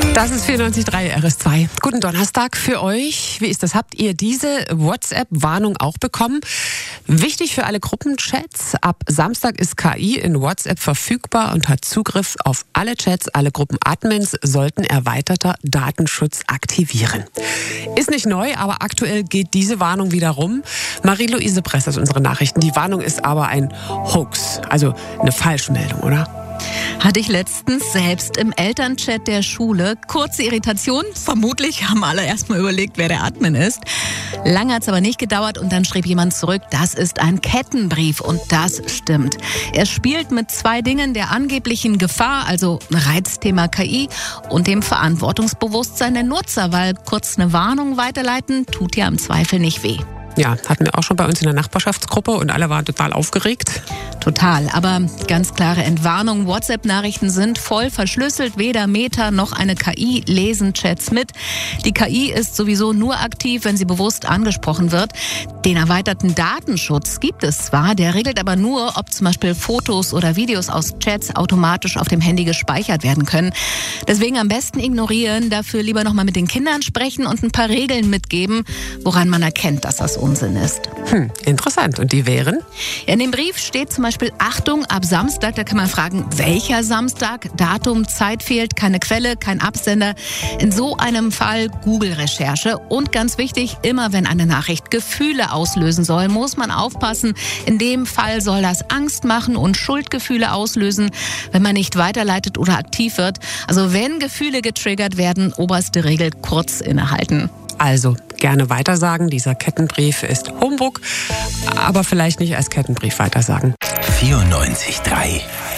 Das ist 94.3 RS2. Guten Donnerstag für euch. Wie ist das? Habt ihr diese WhatsApp-Warnung auch bekommen? Wichtig für alle Gruppenchats. Ab Samstag ist KI in WhatsApp verfügbar und hat Zugriff auf alle Chats. Alle Gruppenadmins sollten erweiterter Datenschutz aktivieren. Ist nicht neu, aber aktuell geht diese Warnung wieder rum. Marie-Louise Press aus unseren Nachrichten. Die Warnung ist aber ein Hoax, also eine Falschmeldung, oder? Hatte ich letztens selbst im Elternchat der Schule. Kurze Irritation. Vermutlich haben alle erst mal überlegt, wer der Admin ist. Lange hat es aber nicht gedauert und dann schrieb jemand zurück, das ist ein Kettenbrief. Und das stimmt. Er spielt mit zwei Dingen, der angeblichen Gefahr, also Reizthema KI, und dem Verantwortungsbewusstsein der Nutzer, weil kurz eine Warnung weiterleiten tut ja im Zweifel nicht weh. Ja, hatten wir auch schon bei uns in der Nachbarschaftsgruppe und alle waren total aufgeregt. Total, aber ganz klare Entwarnung. WhatsApp-Nachrichten sind voll verschlüsselt. Weder Meta noch eine KI lesen Chats mit. Die KI ist sowieso nur aktiv, wenn sie bewusst angesprochen wird. Den erweiterten Datenschutz gibt es zwar, der regelt aber nur, ob zum Beispiel Fotos oder Videos aus Chats automatisch auf dem Handy gespeichert werden können. Deswegen am besten ignorieren, dafür lieber nochmal mit den Kindern sprechen und ein paar Regeln mitgeben, woran man erkennt, dass das Unsinn ist. Interessant. Und die wären? In dem Brief steht zum Beispiel, Achtung, ab Samstag, da kann man fragen, welcher Samstag, Datum, Zeit fehlt, keine Quelle, kein Absender. In so einem Fall Google-Recherche. Und ganz wichtig, immer wenn eine Nachricht Gefühle auslösen soll, muss man aufpassen. In dem Fall soll das Angst machen und Schuldgefühle auslösen, wenn man nicht weiterleitet oder aktiv wird. Also wenn Gefühle getriggert werden, oberste Regel, kurz innehalten. Also gerne weitersagen. Dieser Kettenbrief ist Humbug, aber vielleicht nicht als Kettenbrief weitersagen. 94.3